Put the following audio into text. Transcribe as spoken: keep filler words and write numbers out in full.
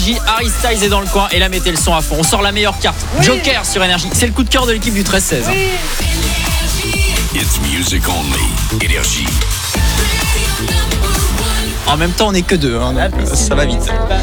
Harry Styles est dans le coin et là mettez le son à fond. On sort la meilleure carte. Oui. Joker sur Énergie. C'est le coup de cœur de l'équipe du treize seize. Oui. It's music only. Énergie. En même temps, on n'est que deux, hein, donc, euh, ça va vite.